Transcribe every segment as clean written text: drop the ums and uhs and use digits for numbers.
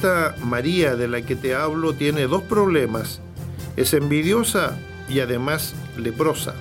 esta María de la que te hablo tiene dos problemas. Es envidiosa y además leprosa.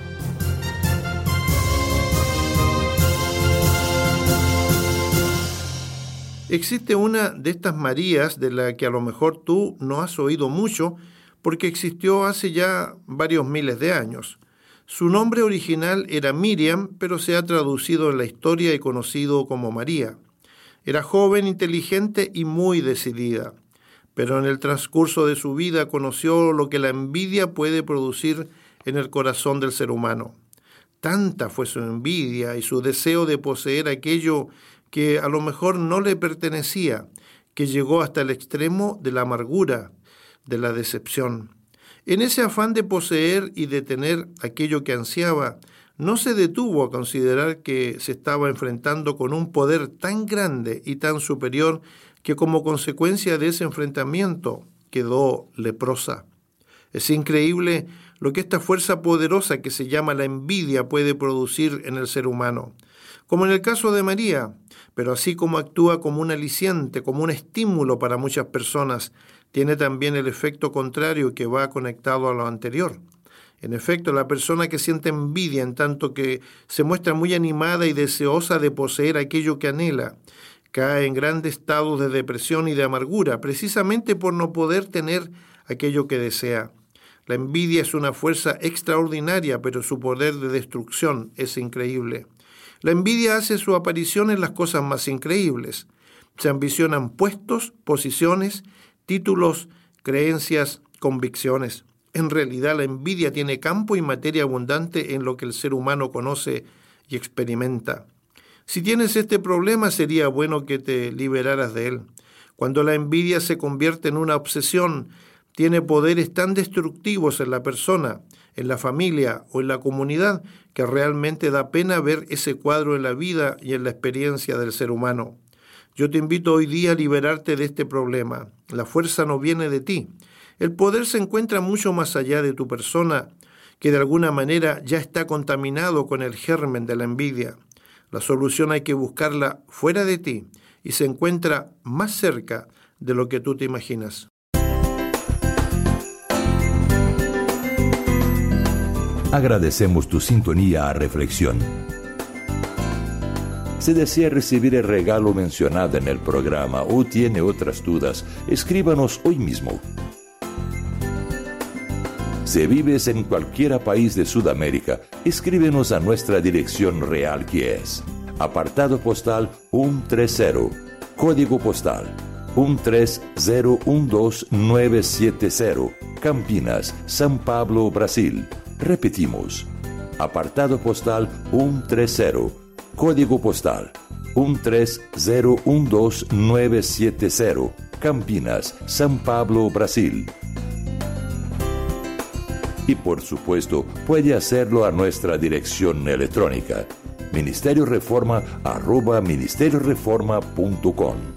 Existe una de estas Marías de la que a lo mejor tú no has oído mucho porque existió hace ya varios miles de años. Su nombre original era Miriam, pero se ha traducido en la historia y conocido como María. Era joven, inteligente y muy decidida, pero en el transcurso de su vida conoció lo que la envidia puede producir en el corazón del ser humano. Tanta fue su envidia y su deseo de poseer aquello que a lo mejor no le pertenecía, que llegó hasta el extremo de la amargura, de la decepción. En ese afán de poseer y de tener aquello que ansiaba, no se detuvo a considerar que se estaba enfrentando con un poder tan grande y tan superior que como consecuencia de ese enfrentamiento quedó leprosa. Es increíble lo que esta fuerza poderosa que se llama la envidia puede producir en el ser humano. Como en el caso de María, pero así como actúa como un aliciente, como un estímulo para muchas personas, tiene también el efecto contrario que va conectado a lo anterior. En efecto, la persona que siente envidia en tanto que se muestra muy animada y deseosa de poseer aquello que anhela, cae en grandes estados de depresión y de amargura, precisamente por no poder tener aquello que desea. La envidia es una fuerza extraordinaria, pero su poder de destrucción es increíble. La envidia hace su aparición en las cosas más increíbles. Se ambicionan puestos, posiciones, títulos, creencias, convicciones. En realidad, la envidia tiene campo y materia abundante en lo que el ser humano conoce y experimenta. Si tienes este problema, sería bueno que te liberaras de él. Cuando la envidia se convierte en una obsesión, tiene poderes tan destructivos en la persona, en la familia o en la comunidad, que realmente da pena ver ese cuadro en la vida y en la experiencia del ser humano. Yo te invito hoy día a liberarte de este problema. La fuerza no viene de ti. El poder se encuentra mucho más allá de tu persona, que de alguna manera ya está contaminado con el germen de la envidia. La solución hay que buscarla fuera de ti y se encuentra más cerca de lo que tú te imaginas. Agradecemos tu sintonía a Reflexión. Si desea recibir el regalo mencionado en el programa o tiene otras dudas, escríbanos hoy mismo. Si vives en cualquier país de Sudamérica, escríbenos a nuestra dirección real que es apartado postal 130, código postal 13012970, Campinas, São Paulo, Brasil. Repetimos, apartado postal 130, código postal 13012970, Campinas, São Paulo, Brasil. Y por supuesto, puede hacerlo a nuestra dirección electrónica, ministerioreforma@ministerioreforma.com.